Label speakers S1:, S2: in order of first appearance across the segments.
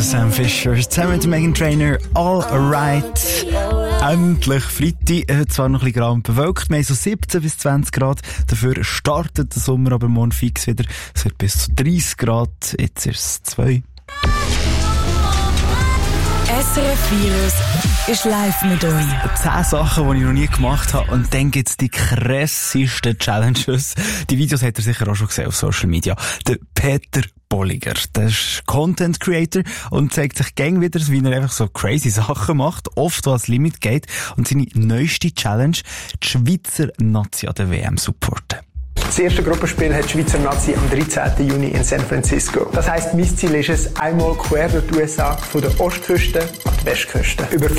S1: Sam Fisher, zusammen mit Meghan Trainor, All Right. Endlich Freitag, zwar noch ein bisschen grau und bewölkt, wir haben so 17 bis 20 Grad, dafür startet der Sommer aber morgen fix wieder, es wird bis zu 30 Grad, jetzt ist es 2.
S2: SRF Virus ist live mit euch.
S1: 10 Sachen, die ich noch nie gemacht habe. Und dann gibt's die krassesten Challenges. Die Videos hat ihr sicher auch schon gesehen auf Social Media. Der Peter Bolliger, der ist Content Creator und zeigt sich gäng wieder, wie er einfach so crazy Sachen macht, oft was ans Limit geht. Und seine neueste Challenge, die Schweizer Nazi an der WM supporten.
S3: Das erste Gruppenspiel hat die Schweizer Nazi am 13. Juni in San Francisco. Das heisst, mein Ziel ist es, einmal quer durch die USA von der Ostküste an die Westküste. Über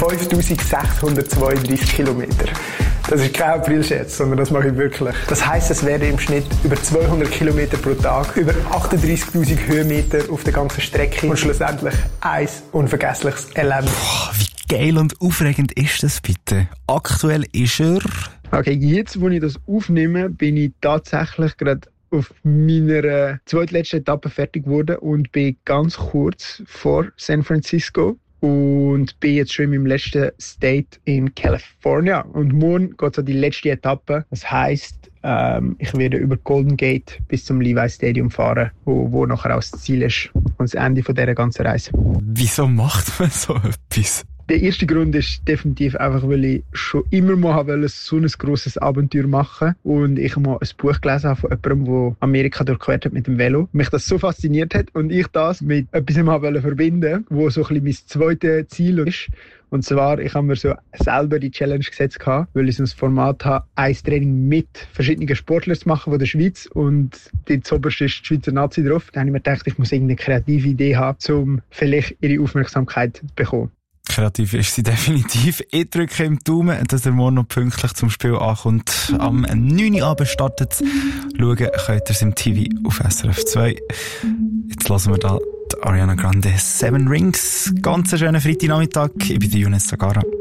S3: 5632 Kilometer. Das ist kein Aprilscherz, sondern das mache ich wirklich. Das heisst, es werden im Schnitt über 200 Kilometer pro Tag, über 38.000 Höhenmeter auf der ganzen Strecke und schlussendlich ein unvergessliches Erlebnis.
S1: Boah, wie geil und aufregend ist das bitte? Aktuell ist er...
S3: Okay, jetzt, wo ich das aufnehme, bin ich tatsächlich gerade auf meiner zweitletzten Etappe fertig geworden und bin ganz kurz vor San Francisco und bin jetzt schon in meinem letzten State in California. Und morgen geht es an die letzte Etappe. Das heisst, ich werde über Golden Gate bis zum Levi Stadium fahren, wo nachher auch das Ziel ist und das Ende von dieser ganzen Reise.
S1: Wieso macht man so etwas?
S3: Der erste Grund ist definitiv einfach, weil ich schon immer mal so ein grosses Abenteuer machen und ich mal ein Buch gelesen habe von jemandem, der Amerika durchquert hat mit dem Velo. Mich das so fasziniert hat und ich das mit etwas verbinden, wo so ein bisschen mein zweites Ziel ist. Und zwar, ich habe mir so selber die Challenge gesetzt, weil ich so ein Format habe, ein Training mit verschiedenen Sportlern zu machen von der Schweiz und dort zuoberst ist die Schweizer Nazi drauf. Dann habe ich mir gedacht, ich muss irgendeine kreative Idee haben, um vielleicht ihre Aufmerksamkeit zu bekommen.
S1: Kreativ ist sie definitiv. Ich drücke im Daumen, dass er morgen noch pünktlich zum Spiel ankommt. Am 9. Uhr Abend startet es. Schauen könnt ihr es im TV auf SRF 2. Jetzt hören wir da die Ariana Grande 7 Rings. Ganz einen schönen Freitagnachmittag. Ich bin Younes Zagara.